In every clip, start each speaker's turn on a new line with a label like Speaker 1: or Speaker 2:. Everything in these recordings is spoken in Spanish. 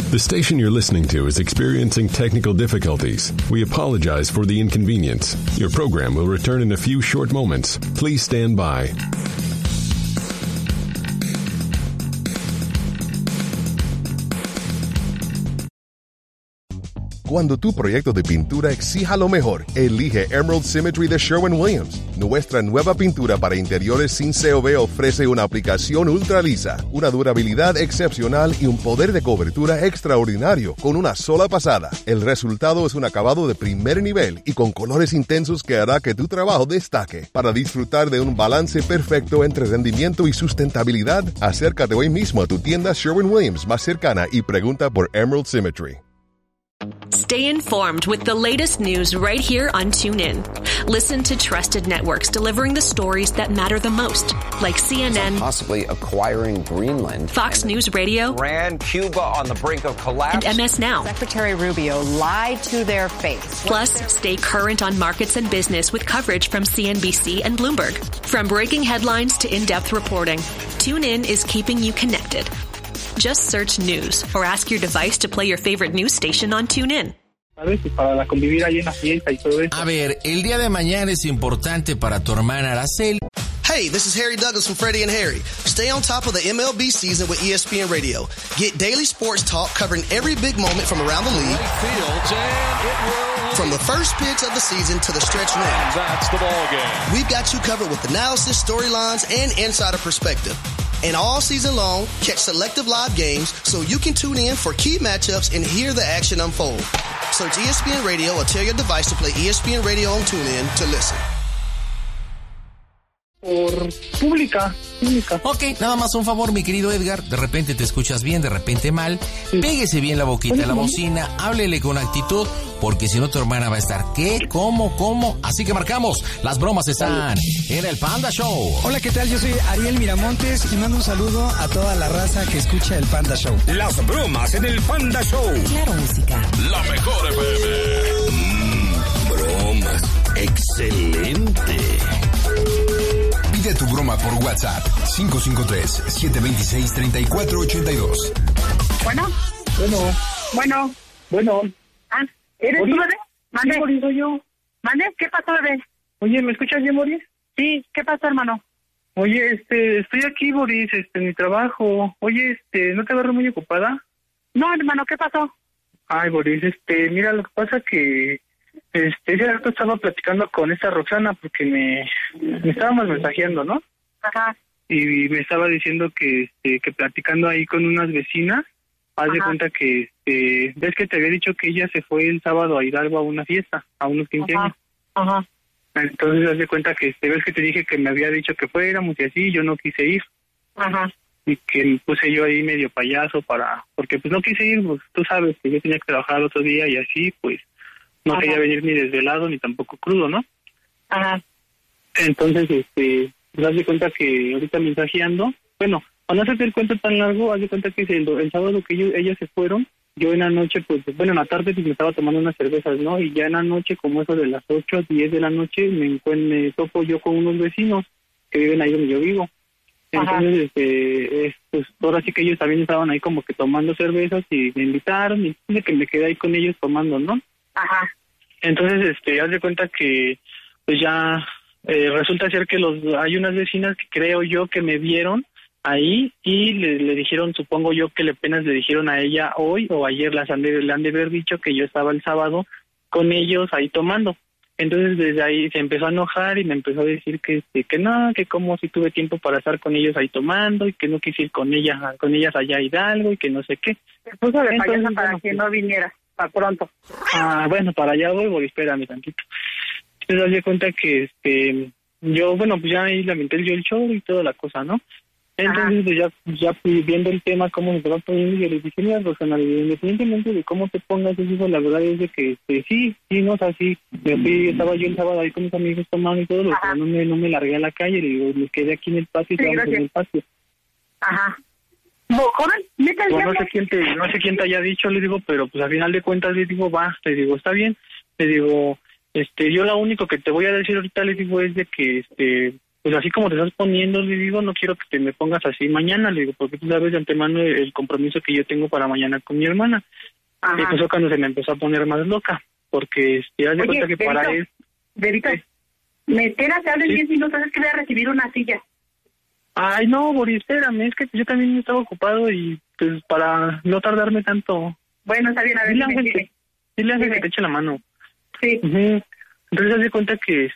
Speaker 1: The station you're listening to is experiencing technical difficulties. We apologize for the inconvenience. Your program will return in a few short moments. Please stand by.
Speaker 2: Cuando tu proyecto de pintura exija lo mejor, elige Emerald Symmetry de Sherwin-Williams. Nuestra nueva pintura para interiores sin COV ofrece una aplicación ultra lisa, una durabilidad excepcional y un poder de cobertura extraordinario con una sola pasada. El resultado es un acabado de primer nivel y con colores intensos que hará que tu trabajo destaque. Para disfrutar de un balance perfecto entre rendimiento y sustentabilidad, acércate hoy mismo a tu tienda Sherwin-Williams más cercana y pregunta por Emerald Symmetry.
Speaker 3: Stay informed with the latest news right here on TuneIn. Listen to trusted networks delivering the stories that matter the most, like CNN,
Speaker 4: possibly acquiring Greenland,
Speaker 3: Fox News Radio,
Speaker 5: Iran, Cuba on the brink of collapse,
Speaker 3: and MS Now.
Speaker 6: Secretary Rubio lied to their face.
Speaker 3: Plus, stay current on markets and business with coverage from CNBC and Bloomberg. From breaking headlines to in-depth reporting, TuneIn is keeping you connected. Just search news or ask your device to play your favorite news station on TuneIn.
Speaker 7: Para convivir ahí en la fiesta y todo eso.
Speaker 8: A ver, el día de mañana es importante para tu hermana Araceli.
Speaker 9: Hey, this is Harry Douglas from Freddie and Harry. Stay on top of the MLB season with ESPN Radio. Get daily sports talk covering every big moment from around the league. From the first pitch of the season to the stretch run.
Speaker 10: That's the ball game.
Speaker 9: We've got you covered with analysis, storylines, and insider perspective. And all season long, catch selective live games so you can tune in for key matchups and hear the action unfold. Search ESPN Radio or tell your device to play ESPN Radio on TuneIn to listen.
Speaker 7: Por pública.
Speaker 8: Ok, nada más un favor, mi querido Edgar. De repente te escuchas bien, de repente mal. Pégese bien la boquita a la bocina, háblele con actitud, porque si no tu hermana va a estar ¿qué? ¿Cómo? Así que marcamos. Las bromas están en el Panda Show.
Speaker 11: Hola, ¿qué tal? Yo soy Ariel Miramontes y mando un saludo a toda la raza que escucha el Panda Show.
Speaker 10: Las bromas en el Panda Show.
Speaker 12: Claro, música.
Speaker 10: La mejor FM.
Speaker 13: Bromas. Excelente.
Speaker 14: Pide tu broma por WhatsApp 553-726-3482.
Speaker 7: Bueno.
Speaker 15: Ah, ¿eres tú, bebé? Mande.
Speaker 7: Sí, Boris, soy yo.
Speaker 15: Mande, ¿qué pasó, bebé?
Speaker 7: Oye, ¿me escuchas bien, Boris?
Speaker 15: Sí, ¿qué pasó, hermano?
Speaker 7: Oye, estoy aquí, Boris, en mi trabajo. Oye, ¿no te agarro muy ocupada?
Speaker 15: No, hermano, ¿qué pasó?
Speaker 7: Ay, Boris, mira, lo que pasa que ese rato estaba platicando con esta Roxana porque me estábamos mensajeando, ¿no?
Speaker 15: Ajá.
Speaker 7: Y me estaba diciendo que platicando ahí con unas vecinas, haz de cuenta que ves que te había dicho que ella se fue el sábado a Hidalgo a una fiesta, a unos 15 años.
Speaker 15: Ajá.
Speaker 7: Entonces haz de cuenta que ves que te dije que me había dicho que fuéramos y así, yo no quise ir.
Speaker 15: Ajá.
Speaker 7: Y que puse yo ahí medio payaso porque pues no quise ir, pues tú sabes que yo tenía que trabajar otro día y así, pues no quería venir ni desvelado ni tampoco crudo, ¿no?
Speaker 15: Ajá.
Speaker 7: Entonces, pues haz de cuenta que ahorita mensajeando, bueno, para no hacerte el cuento tan largo, haz de cuenta que el sábado que ellas se fueron, yo en la noche, pues, bueno, en la tarde pues me estaba tomando unas cervezas, ¿no? Y ya en la noche, como eso de las 8, 10 de la noche, me topo yo con unos vecinos que viven ahí donde yo vivo. Entonces, pues ahora sí que ellos también estaban ahí como que tomando cervezas y me invitaron y de que me quedé ahí con ellos tomando, ¿no?
Speaker 15: Ajá.
Speaker 7: Entonces, haz de cuenta que pues ya resulta ser que hay unas vecinas que creo yo que me vieron ahí y le dijeron, supongo yo que apenas le dijeron a ella hoy o ayer le han de haber dicho que yo estaba el sábado con ellos ahí tomando. Entonces desde ahí se empezó a enojar y me empezó a decir que no, que como si tuve tiempo para estar con ellos ahí tomando y que no quise ir con ellas allá a Hidalgo y que no sé qué.
Speaker 15: Se puso de payasa para que no viniera, para pronto.
Speaker 7: Bueno, para allá voy, espérame tantito. Entonces haz de cuenta que yo, bueno, pues ya ahí lamenté yo el show y toda la cosa, ¿no? Entonces pues ya fui viendo el tema, cómo se va poniendo, y yo les dije, mira, Rosana, independientemente de cómo te pongas, eso, la verdad es de que sí, no, o sea, sí, estaba yo el sábado ahí con mis amigos tomando y todo, pero no me largué a la calle, le digo, me quedé aquí en el patio y estábamos en el patio.
Speaker 15: Ajá. Joven,
Speaker 7: no sé quién te haya dicho, le digo, pero pues al final de cuentas le digo, le digo, está bien, le digo, yo lo único que te voy a decir ahorita, le digo, es de que pues así como te estás poniendo, le digo, no quiero que te me pongas así mañana, le digo, porque tú sabes de antemano el compromiso que yo tengo para mañana con mi hermana. Y pues fue cuando se me empezó a poner más loca, porque ya se cuenta que para él...
Speaker 15: Verito, espérate, hablen 10 minutos, es que voy a recibir una silla.
Speaker 7: Ay, no, Boris, espérame, es que yo también estaba ocupado y pues para no tardarme tanto.
Speaker 15: Bueno, está bien, a ver,
Speaker 7: dile a Ángel que te eche la mano.
Speaker 15: Sí.
Speaker 7: Entonces haz de cuenta que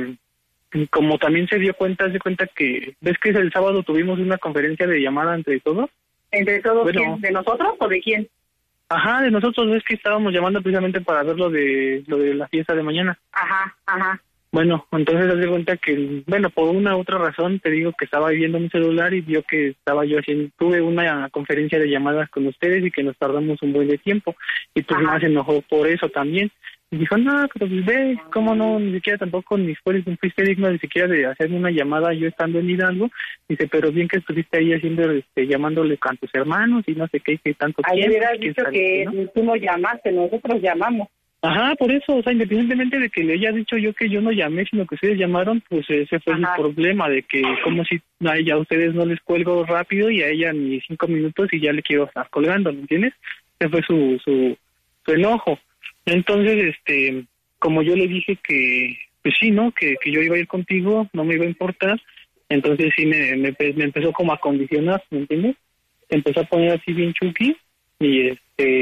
Speaker 7: como también se dio cuenta, haz de cuenta que, ¿ves que el sábado tuvimos una conferencia de llamada entre todos?
Speaker 15: ¿Entre todos quién? ¿De nosotros o de quién?
Speaker 7: Ajá, de nosotros, ves que estábamos llamando precisamente para ver lo de la fiesta de mañana.
Speaker 15: Ajá.
Speaker 7: Bueno, entonces haz de cuenta que, bueno, por una u otra razón, te digo que estaba viendo mi celular y vio que estaba yo tuve una conferencia de llamadas con ustedes y que nos tardamos un buen de tiempo. Y pues más se enojó por eso también. Y dijo, no, pero pues ve, ¿cómo no? Ni siquiera tampoco fuiste digno ni siquiera de hacerme una llamada yo estando en Hidalgo. Dice, pero bien que estuviste ahí haciendo, llamándole a tus hermanos y no sé qué, que tanto tiempo.
Speaker 15: Ahí hubieras dicho que ¿no? Tú no llamaste, nosotros llamamos.
Speaker 7: Ajá, por eso, o sea, independientemente de que le haya dicho yo que yo no llamé, sino que ustedes llamaron, pues ese fue el problema, de que como si a ella, a ustedes no les cuelgo rápido y a ella ni 5 minutos y ya le quiero estar colgando, ¿me entiendes? Ese fue su enojo. Entonces, como yo le dije que, pues sí, ¿no? Que yo iba a ir contigo, no me iba a importar, entonces sí me empezó como a condicionar, ¿me entiendes? Empezó a poner así bien chuki y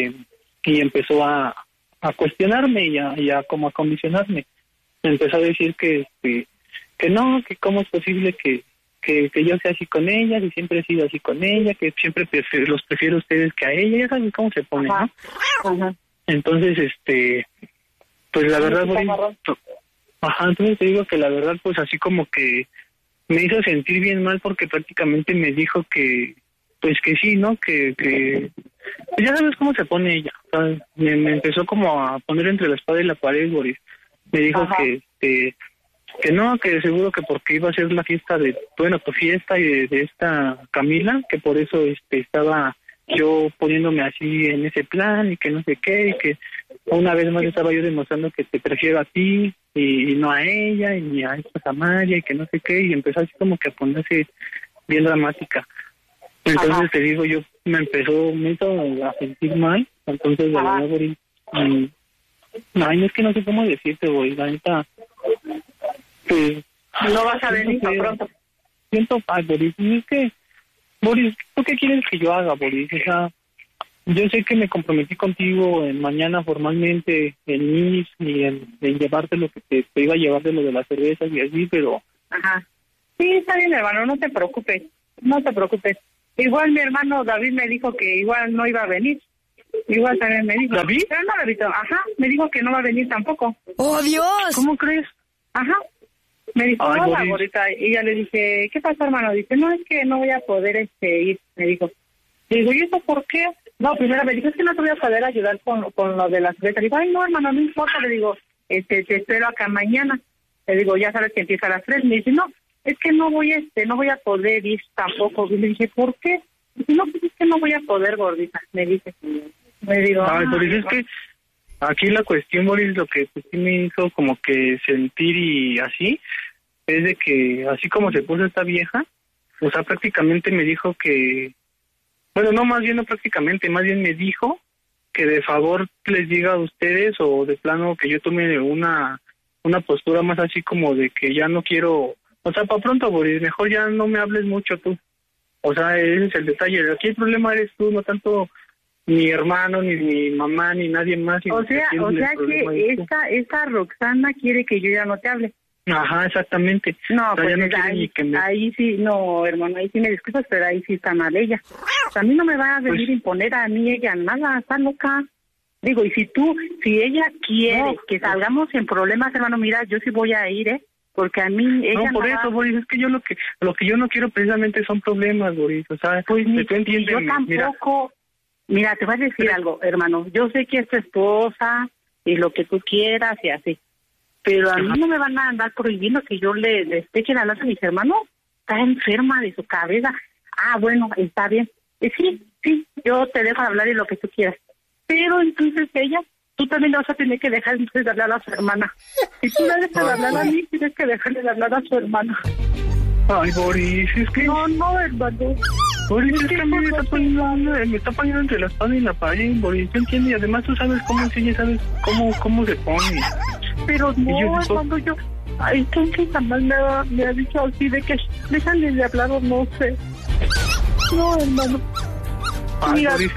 Speaker 7: empezó a cuestionarme y a como a condicionarme. Empezó a decir que no, que cómo es posible que yo sea así con ella, que siempre he sido así con ella, que siempre los prefiero a ustedes que a ella, ya saben cómo se pone, ¿no?
Speaker 15: Ajá.
Speaker 7: Entonces, pues la verdad, entonces te digo que la verdad, pues así como que me hizo sentir bien mal porque prácticamente me dijo que, pues que sí, ¿no? Que pues ya sabes cómo se pone ella. O sea, me empezó como a poner entre la espada y la pared, Boris. Me dijo que no, que seguro que porque iba a ser la fiesta tu fiesta y de esta Camila, que por eso estaba yo poniéndome así en ese plan y que no sé qué, y que una vez más estaba yo demostrando que te prefiero a ti y no a ella y ni a esta Samaria y que no sé qué, y empezó así como que a ponerse bien dramática. Entonces te digo, yo me hizo a sentir mal, entonces de verdad, Boris, ay, es que no sé cómo decirte, Boris, la neta, pues,
Speaker 15: no vas a venir tan pronto.
Speaker 7: Siento, Boris, es que, Boris, ¿tú qué quieres que yo haga, Boris? O sea, yo sé que me comprometí contigo mañana formalmente en MIS y en llevarte lo que te iba a llevar de lo de las cervezas y así, pero...
Speaker 15: Ajá. Sí, está bien, hermano, no te preocupes. Igual mi hermano David me dijo que igual no iba a venir. Igual también me dijo.
Speaker 7: ¿David?
Speaker 15: Pero no, David, me dijo que no va a venir tampoco.
Speaker 12: ¡Oh, Dios!
Speaker 7: ¿Cómo crees?
Speaker 15: Ajá. Me dijo,
Speaker 7: ay,
Speaker 15: hola, ahorita. Y ya le dije, ¿qué pasa, hermano? Dice, no, es que no voy a poder ir. Me dijo. Le digo, ¿y eso por qué? No, primero me dijo, es que no te voy a poder ayudar con lo de la cerveza. Le digo, ay, no, hermano, no importa. Le digo, te espero acá mañana. Le digo, ya sabes que empieza a las 3. Me dice, no, es que no voy a poder ir tampoco. Y le dije, ¿por qué? Dice, no, pues es que no voy a poder, gordita. Me dice. Me digo,
Speaker 7: ay, Boris, es que aquí la cuestión, Boris, lo que sí me hizo como que sentir y así, es de que así como se puso esta vieja, o sea, prácticamente me dijo que, bueno, no, más bien no prácticamente, más bien me dijo que de favor les diga a ustedes o de plano que yo tome una postura más así como de que ya no quiero, o sea, para pronto, Boris, mejor ya no me hables mucho tú. O sea, ese es el detalle. Aquí el problema eres tú, no tanto mi hermano, ni mi mamá, ni nadie más.
Speaker 15: O sea que esta Roxana quiere que yo ya no te hable.
Speaker 7: Ajá, exactamente.
Speaker 15: No,
Speaker 7: o sea,
Speaker 15: pues
Speaker 7: no
Speaker 15: ahí sí, no, hermano, ahí sí me disculpas, pero ahí sí está mal ella. O sea, a mí no me va a venir a imponer a mí ella nada, está loca. Digo, y si ella quiere que salgamos en problemas, hermano, mira, yo sí voy a ir, porque a mí ella
Speaker 7: no, por eso, Boris, es que yo lo que yo no quiero precisamente son problemas, Boris, o sea,
Speaker 15: pues
Speaker 7: tú entiendes,
Speaker 15: yo tampoco. Mira, te voy a decir algo, hermano, yo sé que es tu esposa y lo que tú quieras y así, pero a mí no me van a andar prohibiendo que yo le despeche la lanza a mis hermanos. Está enferma de su cabeza. Ah, bueno, está bien. Sí, yo te dejo hablar de lo que tú quieras. Pero entonces tú también le vas a tener que dejar entonces de hablar a su hermana. Si tú le dejas de hablar a mí, tienes que dejarle de hablar a su hermana.
Speaker 7: Ay, Boris, es que...
Speaker 15: No, hermano.
Speaker 7: Boris, es que a mí me está poniendo entre la espada y la pared, Boris, ¿me entiendes? Y además tú sabes cómo es ella, sabes cómo se pone.
Speaker 15: Pero no, hermano, yo... Ay, entonces jamás me ha dicho así de que déjale de hablar o no sé. No, hermano. Mira,
Speaker 7: Boris,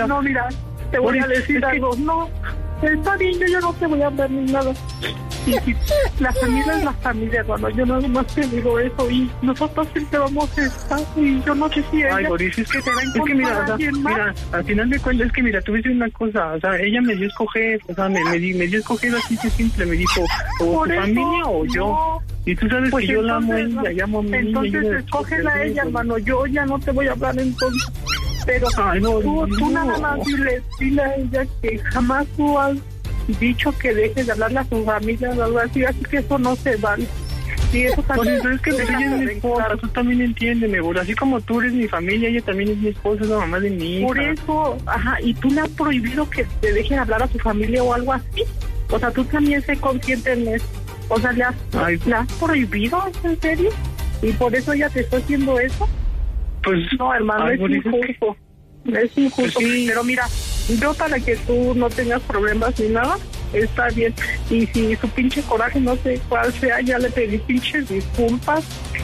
Speaker 15: te voy a decir algo. No, está bien, yo no te voy a hablar ni nada. Y la familia es la familia, hermano. Yo nada más te digo eso. Y nosotros siempre vamos a estar. Y yo no sé si ella...
Speaker 7: Ay, Boris, es que mira, al final de cuentas, es que mira, tú ves una cosa. O sea, ella me dio a escoger. O sea, me dio a escoger así de simple. Me dijo, o tu familia o yo. Y tú sabes pues que yo la amo a ella, llamo a mi niña.
Speaker 15: Entonces escógela a ella, hermano. Yo ya no te voy a hablar entonces. Pero tú nada más dile a ella que jamás tú has dicho que dejes de hablarle a su familia o algo así que eso no se vale. Y eso también...
Speaker 7: Pues es que ella es mi esposa, tú también entiéndeme, Boris. Así como tú eres mi familia, ella también es mi esposa, es la mamá de mi hija.
Speaker 15: Por eso, y tú le has prohibido que te dejen hablar a su familia o algo así. O sea, tú también sé consciente en eso. O sea, ¿le has prohibido? ¿En serio? ¿Y por eso ella te está haciendo eso?
Speaker 7: Pues...
Speaker 15: No, hermano, es injusto. Es injusto. Sí. Pero mira, yo para que tú no tengas problemas ni nada, está bien. Y si su pinche coraje, no sé cuál sea, ya le pedí pinches disculpas.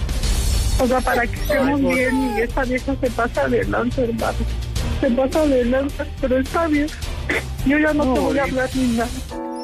Speaker 15: O sea, para que estemos bien. Y esta vieja se pasa adelante, hermano. Se pasa adelante, pero está bien. Yo ya no te voy a hablar ni nada.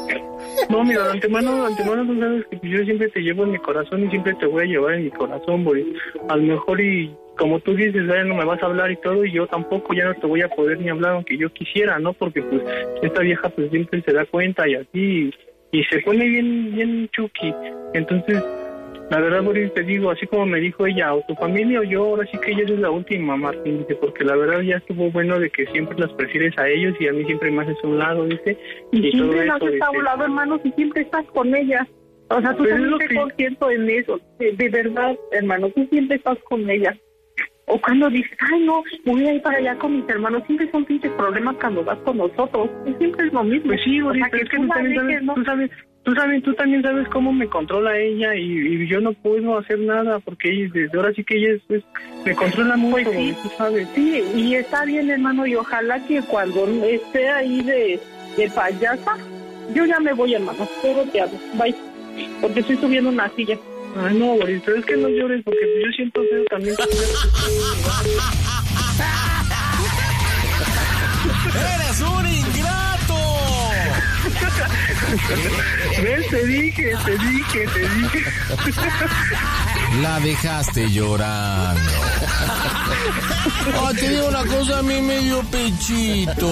Speaker 7: No, mira, de antemano tú sabes que yo siempre te llevo en mi corazón y siempre te voy a llevar en mi corazón, Boris. A lo mejor y como tú dices, no me vas a hablar y todo, y yo tampoco ya no te voy a poder ni hablar aunque yo quisiera, ¿no? Porque pues esta vieja pues siempre se da cuenta y así, y se pone bien chuki. Entonces, la verdad, Boris, te digo, así como me dijo ella, o tu familia o yo, ahora sí que ella es la última, Martín, dice, porque la verdad ya estuvo bueno de que siempre las prefieres a ellos y a mí siempre me haces a un lado, dice.
Speaker 15: Y siempre me haces a un lado, hermano, si siempre estás con ella. O sea, tú también te conscientes en eso, de verdad, hermano, tú siempre estás con ella. O cuando dices, ay, no, voy a ir para allá con mis hermanos, siempre son pinches problemas cuando vas con nosotros. Y siempre es lo mismo.
Speaker 7: Pues sí, Boris, pero es que tú también sabes cómo me controla ella y yo no puedo hacer nada porque desde ahora sí que ella me controla mucho, pues sí, tú sabes.
Speaker 15: Sí, y está bien, hermano, y ojalá que cuando esté ahí de payasa, yo ya me voy, hermano, pero te hablo, bye, porque estoy subiendo una silla.
Speaker 7: Ay, no, Boris, pero es que no llores porque yo siento feo también.
Speaker 8: ¡Eres un ingrato!
Speaker 7: ¿Ves? Te dije.
Speaker 8: La dejaste llorando. Oh, te digo una cosa, a mí me dio pechito.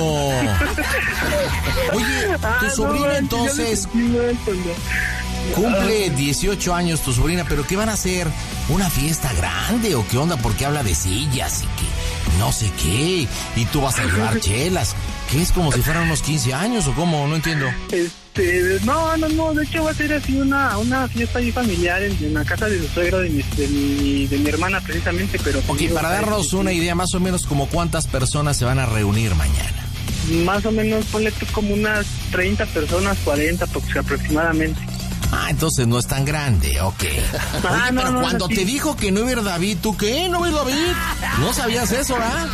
Speaker 8: Oye, tu sobrina entonces... Cumple 18 años tu sobrina, pero ¿qué van a hacer? ¿Una fiesta grande o qué onda? Porque habla de sillas y que no sé qué. Y tú vas a llevar chelas. ¿Qué es como si fueran unos 15 años o cómo? No entiendo.
Speaker 7: No, de hecho va a ser así una fiesta ahí familiar en la casa de su suegro de mi hermana precisamente, pero...
Speaker 8: Ok, para darnos una idea más o menos como cuántas personas se van a reunir mañana.
Speaker 7: Más o menos, ponle tú como unas 30 personas, 40 aproximadamente.
Speaker 8: Ah, entonces no es tan grande, ok. Oye, pero cuando te dijo que no iba a ir David, ¿tú qué? ¿No iba a ir David? ¿No sabías eso, verdad?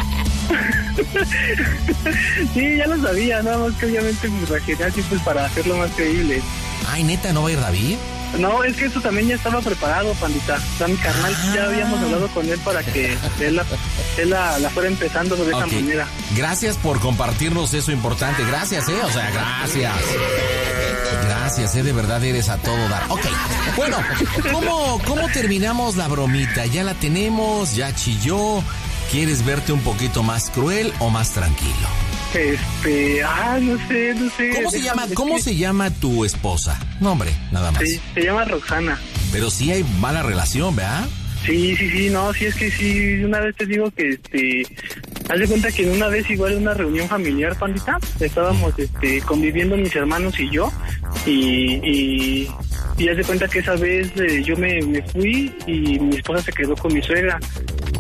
Speaker 7: Sí, ya lo sabía, nada más que obviamente me reaccioné así pues para hacerlo más creíble.
Speaker 8: Ay, ¿neta no va a ir David?
Speaker 7: No, es que eso también ya estaba preparado, pandita. O sea, mi carnal ya habíamos hablado con él para que él la fuera empezando de esa manera.
Speaker 8: Gracias por compartirnos eso importante. Gracias, o sea, gracias. Gracias, de verdad eres a todo dar. Ok, bueno, ¿cómo terminamos la bromita? ¿Ya la tenemos? ¿Ya chilló? ¿Quieres verte un poquito más cruel o más tranquilo?
Speaker 7: No sé.
Speaker 8: ¿Cómo se llama tu esposa? Nombre, nada más.
Speaker 7: Sí, se llama Roxana.
Speaker 8: Pero sí hay mala relación, ¿verdad?
Speaker 7: Sí, no, sí, es que sí, una vez te digo que, haz de cuenta que una vez igual en una reunión familiar, pandita, estábamos, conviviendo mis hermanos y yo, y haz de cuenta que esa vez yo me fui y mi esposa se quedó con mi suegra,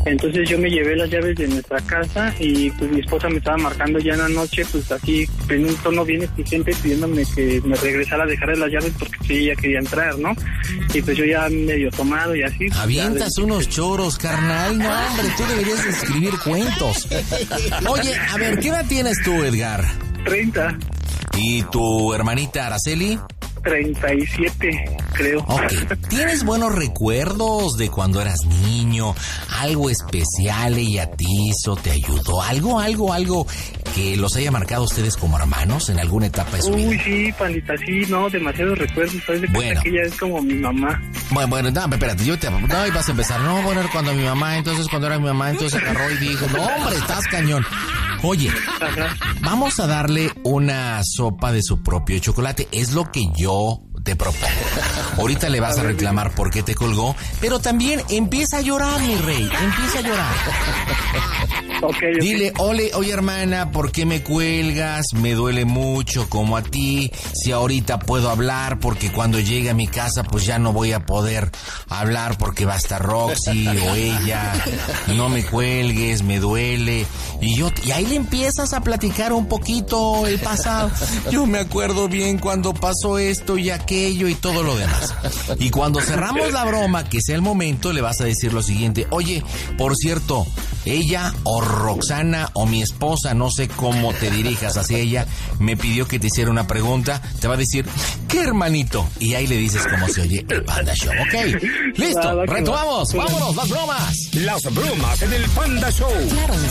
Speaker 7: Entonces yo me llevé las llaves de nuestra casa y pues mi esposa me estaba marcando ya en la noche, pues así en un tono bien exigente, pidiéndome que me regresara a dejarle las llaves porque sí, ella quería entrar, ¿no? Y pues yo ya medio tomado y así.
Speaker 8: Avientas unos choros, carnal. No, hombre, tú deberías escribir cuentos. Oye, a ver, ¿qué edad tienes tú, Edgar?
Speaker 7: 30.
Speaker 8: ¿Y tu hermanita Araceli?
Speaker 7: 37, creo.
Speaker 8: Ok. ¿Tienes buenos recuerdos de cuando eras niño? ¿Algo especial ella te hizo, te ayudó? ¿Algo que los haya marcado a ustedes como hermanos en alguna etapa de su vida?
Speaker 7: Uy, sí, pandita, sí, no, demasiados recuerdos. ¿Sabes de cuenta que ella es como mi mamá?
Speaker 8: Bueno, no, espérate, no, y vas a empezar. No, bueno, cuando mi mamá, entonces cuando era mi mamá, entonces agarró y dijo, no, hombre, estás cañón. Oye, vamos a darle una sopa de su propio chocolate. Es lo que yo te propongo. Ahorita le vas a reclamar por qué te colgó, pero también empieza a llorar, mi rey. Empieza a llorar.
Speaker 7: Okay.
Speaker 8: Dile, oye hermana, ¿por qué me cuelgas? Me duele mucho como a ti. Si ahorita puedo hablar, porque cuando llegue a mi casa pues ya no voy a poder hablar porque va a estar Roxy o ella. No me cuelgues, me duele. Y ahí le empiezas a platicar un poquito el pasado. Yo me acuerdo bien cuando pasó esto y aquello y todo lo demás. Y cuando cerramos la broma, que sea el momento, le vas a decir lo siguiente. Oye, por cierto, ella o Roxana o mi esposa, no sé cómo te dirijas hacia ella, me pidió que te hiciera una pregunta. Te va a decir, ¿qué hermanito? Y ahí le dices cómo se oye el Panda Show, ¿ok? Listo, retomamos, vámonos, las bromas.
Speaker 10: Las bromas en el Panda Show.
Speaker 3: Claro,